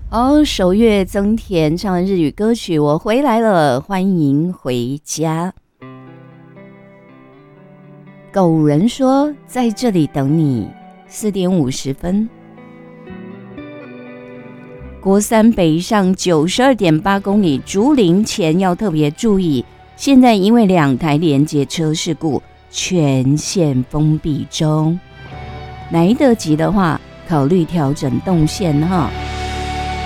哦，守月增田唱的日语歌曲，我回来了，欢迎回家。狗人说在这里等你，4点50分。国三北上92.8公里，竹林前要特别注意，现在因为2台连接车事故，全线封闭中。来得及的话，考虑调整动线哈。